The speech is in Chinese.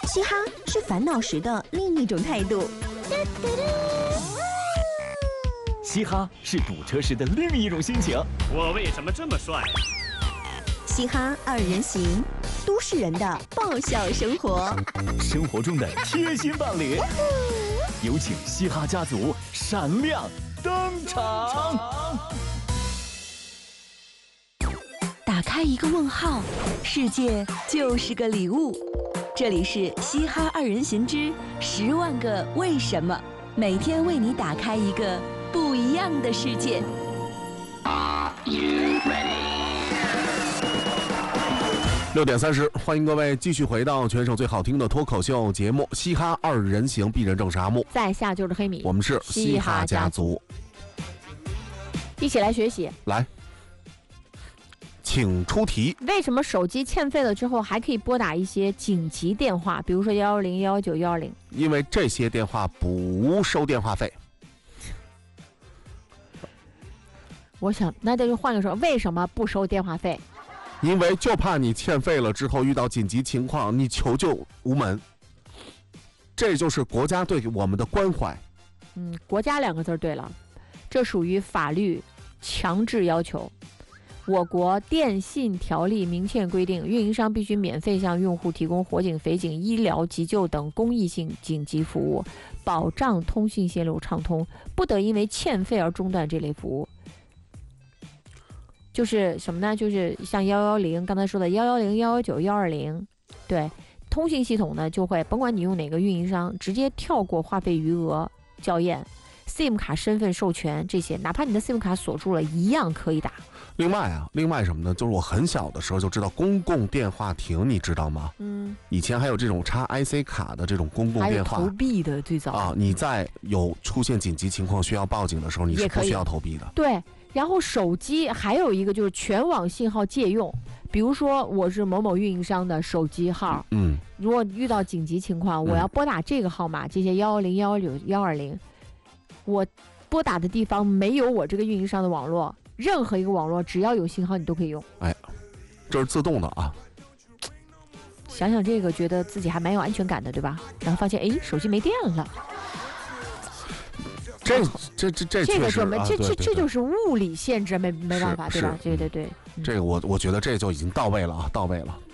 嘻哈是烦恼时的另一种态度。 嘻哈是堵车时的另一种心情。 我为什么这么帅？ 嘻哈二人行，都市人的爆笑生活， 生活中的贴心伴侣。有请嘻哈家族闪亮登场。 打开一个问号，世界就是个礼物。这里是嘻哈二人行之10万个为什么，每天为你打开一个不一样的世界。 6点30，欢迎各位继续回到全省最好听的脱口秀节目《嘻哈二人行》，鄙人正是阿木， 在下就是黑米， 我们是嘻哈家族， 一起来学习。 来，请出题。 为什么手机欠费了之后还可以拨打一些紧急电话，比如说110、119、120？ 因为这些电话不收电话费。 我想，那就换个说，为什么不收电话费？ 因为就怕你欠费了之后遇到紧急情况，你求救无门。这就是国家对我们的关怀。 国家2个字对了，这属于法律强制要求。我国电信条例明确规定，运营商必须免费向用户提供火警、匪警、医疗急救等公益性紧急服务，保障通讯线路畅通，不得因为欠费而中断这类服务。就是什么呢？就是像110，刚才说的110、119、120，对，通信系统呢就会甭管你用哪个运营商，直接跳过话费余额校验、SIM 卡身份授权这些，哪怕你的 SIM 卡锁住了，一样可以打。 另外什么呢？就是我很小的时候就知道公共电话亭，你知道吗？以前还有这种插 IC 卡的这种公共电话， 还有投币的最早啊，你在有出现紧急情况需要报警的时候，你是不需要投币的。 对。然后手机还有一个就是全网信号借用，比如说我是某某运营商的手机号，如果遇到紧急情况，我要拨打这个号码，这些110、119、120，我拨打的地方没有我这个运营商的网络，任何一个网络只要有信号你都可以用。 哎，这是自动的啊。 想想这个，觉得自己还蛮有安全感的，对吧？然后发现，哎，手机没电了。 这个确实这就是物理限制，没办法，对吧？对。 这个我觉得这就已经到位了啊，到位了。